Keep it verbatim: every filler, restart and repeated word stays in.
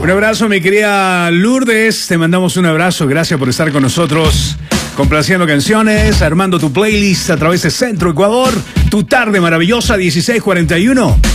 Un abrazo, mi querida Lourdes. Te mandamos un abrazo. Gracias por estar con nosotros. Complaciendo canciones, armando tu playlist a través de Centro Ecuador. Tu tarde maravillosa, dieciséis cuarenta y uno.